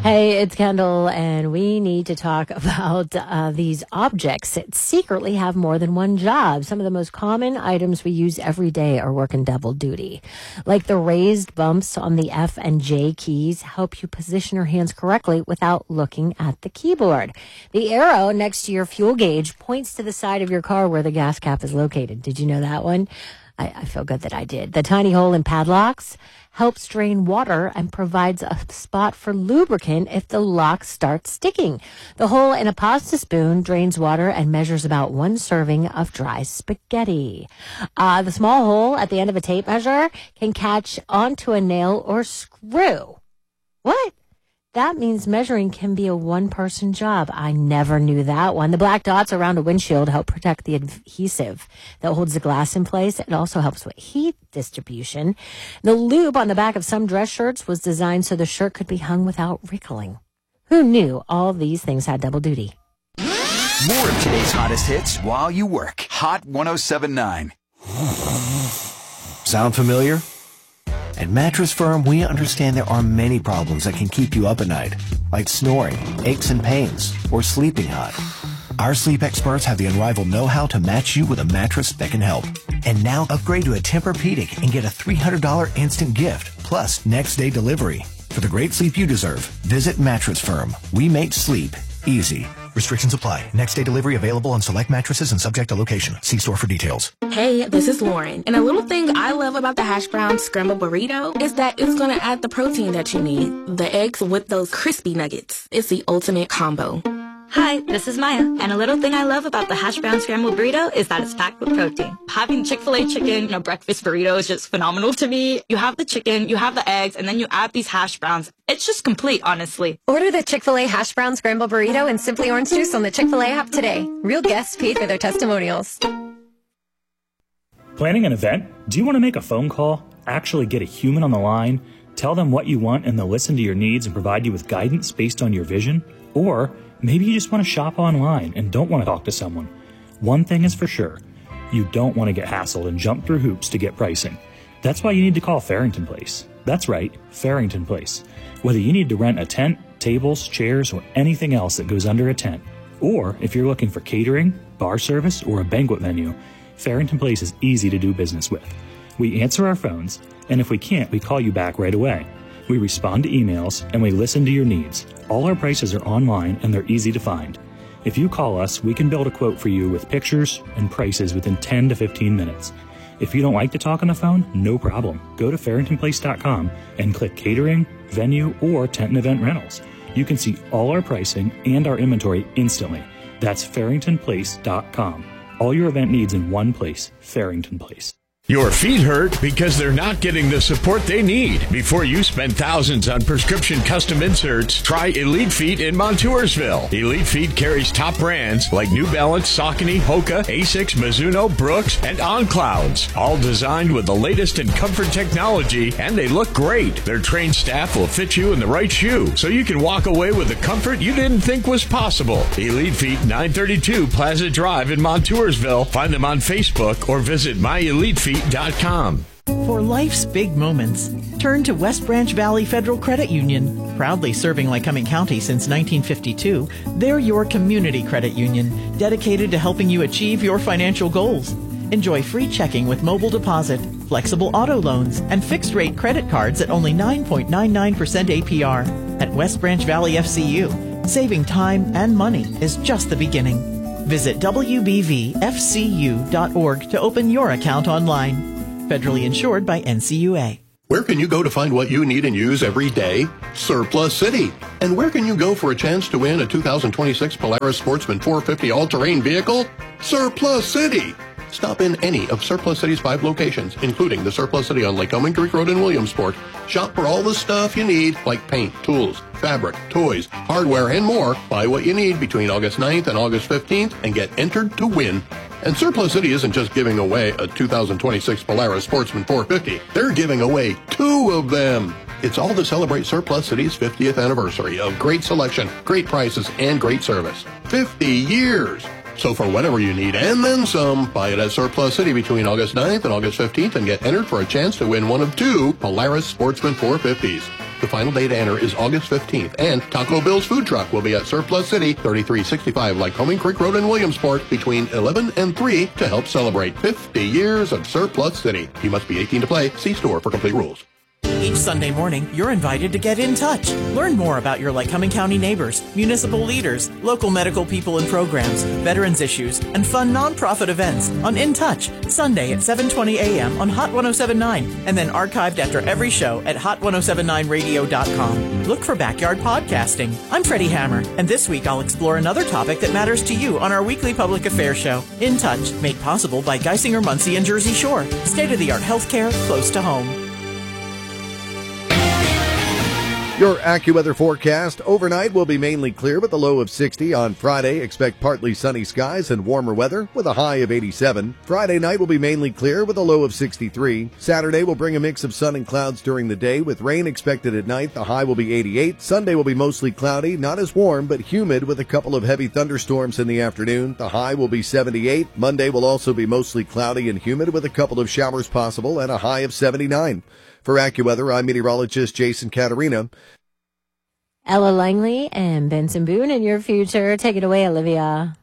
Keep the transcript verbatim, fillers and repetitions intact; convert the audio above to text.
Hey, it's Kendall, and we need to talk about uh, these objects that secretly have more than one job. Some of the most common items we use every day are working double duty. Like the raised bumps on the F and J keys help you position your hands correctly without looking at the keyboard. The arrow next to your fuel gauge points to the side of your car where the gas cap is located. Did you know that one? I, I feel good that I did. The tiny hole in padlocks helps drain water and provides a spot for lubricant if the lock starts sticking. The hole in a pasta spoon drains water and measures about one serving of dry spaghetti. Uh, the small hole at the end of a tape measure can catch onto a nail or screw. What? That means measuring can be a one-person job. I never knew that one. The black dots around a windshield help protect the adhesive that holds the glass in place. It also helps with heat distribution. The loop on the back of some dress shirts was designed so the shirt could be hung without wrinkling. Who knew all these things had double duty? More of today's hottest hits while you work. Hot one oh seven point nine. Sound familiar? At Mattress Firm, we understand there are many problems that can keep you up at night, like snoring, aches and pains, or sleeping hot. Our sleep experts have the unrivaled know-how to match you with a mattress that can help. And now upgrade to a Tempur-Pedic and get a three hundred dollars instant gift, plus next-day delivery. For the great sleep you deserve, visit Mattress Firm. We make sleep easy. Restrictions apply. Next day delivery available on select mattresses and subject to location. See store for details. Hey, this is Lauren. And a little thing I love about the hash brown scrambled burrito is that it's going to add the protein that you need. The eggs with those crispy nuggets. It's the ultimate combo. Hi, this is Maya, and a little thing I love about the hash brown scrambled burrito is that it's packed with protein. Having Chick-fil-A chicken in a breakfast burrito is just phenomenal to me. You have the chicken, you have the eggs, and then you add these hash browns. It's just complete, honestly. Order the Chick-fil-A hash brown scrambled burrito and Simply Orange Juice on the Chick-fil-A app today. Real guests paid for their testimonials. Planning an event? Do you want to make a phone call? Actually get a human on the line? Tell them what you want and they'll listen to your needs and provide you with guidance based on your vision? Or maybe you just want to shop online and don't want to talk to someone. One thing is for sure, you don't want to get hassled and jump through hoops to get pricing. That's why you need to call Farrington Place. That's right, Farrington Place. Whether you need to rent a tent, tables, chairs, or anything else that goes under a tent, or if you're looking for catering, bar service, or a banquet venue, Farrington Place is easy to do business with. We answer our phones, and if we can't, we call you back right away. We respond to emails, and we listen to your needs. All our prices are online, and they're easy to find. If you call us, we can build a quote for you with pictures and prices within ten to fifteen minutes. If you don't like to talk on the phone, no problem. Go to farrington place dot com and click catering, venue, or tent and event rentals. You can see all our pricing and our inventory instantly. That's farrington place dot com. All your event needs in one place, Farrington Place. Your feet hurt because they're not getting the support they need. Before you spend thousands on prescription custom inserts, try Elite Feet in Montoursville. Elite Feet carries top brands like New Balance, Saucony, Hoka, Asics, Mizuno, Brooks, and On Clouds. All designed with the latest in comfort technology, and they look great. Their trained staff will fit you in the right shoe, so you can walk away with the comfort you didn't think was possible. Elite Feet, nine thirty-two Plaza Drive in Montoursville. Find them on Facebook or visit my elite feet dot com. For life's big moments, turn to West Branch Valley Federal Credit Union. Proudly serving Lycoming County since nineteen fifty-two, they're your community credit union, dedicated to helping you achieve your financial goals. Enjoy free checking with mobile deposit, flexible auto loans, and fixed-rate credit cards at only nine point nine nine percent A P R. At West Branch Valley F C U, saving time and money is just the beginning. Visit w b v f c u dot org to open your account online. Federally insured by N C U A. Where can you go to find what you need and use every day? Surplus City. And where can you go for a chance to win a two thousand twenty-six Polaris Sportsman four fifty all-terrain vehicle? Surplus City. Stop in any of Surplus City's five locations, including the Surplus City on Lycoming Creek Road in Williamsport. Shop for all the stuff you need, like paint, tools, fabric, toys, hardware, and more. Buy what you need between August ninth and August fifteenth and get entered to win. And Surplus City isn't just giving away a two thousand twenty-six Polaris Sportsman four fifty. They're giving away two of them. It's all to celebrate Surplus City's fiftieth anniversary of great selection, great prices, and great service. fifty years. So for whatever you need and then some, buy it at Surplus City between August ninth and August fifteenth and get entered for a chance to win one of two Polaris Sportsman four fifties. The final day to enter is August fifteenth, and Taco Bill's food truck will be at Surplus City, thirty-three sixty-five Lycoming Creek Road in Williamsport between eleven and three to help celebrate fifty years of Surplus City. You must be eighteen to play. See store for complete rules. Each Sunday morning, you're invited to get in touch. Learn more about your Lycoming County neighbors, municipal leaders, local medical people and programs, veterans issues, and fun nonprofit events on In Touch, Sunday at seven twenty a.m. on Hot ten seventy-nine, and then archived after every show at hot ten seventy-nine radio dot com. Look for Backyard Podcasting. I'm Freddie Hammer, and this week I'll explore another topic that matters to you on our weekly public affairs show, In Touch, made possible by Geisinger Muncie and Jersey Shore. State-of-the-art healthcare close to home. Your AccuWeather forecast. Overnight will be mainly clear with a low of sixty. On Friday, expect partly sunny skies and warmer weather with a high of eighty-seven. Friday night will be mainly clear with a low of sixty-three. Saturday will bring a mix of sun and clouds during the day with rain expected at night. The high will be eighty-eight. Sunday will be mostly cloudy, not as warm, but humid with a couple of heavy thunderstorms in the afternoon. The high will be seventy-eight. Monday will also be mostly cloudy and humid with a couple of showers possible and a high of seventy-nine. For AccuWeather, I'm meteorologist Jason Caterina. Ella Langley and Benson Boone in your future. Take it away, Olivia.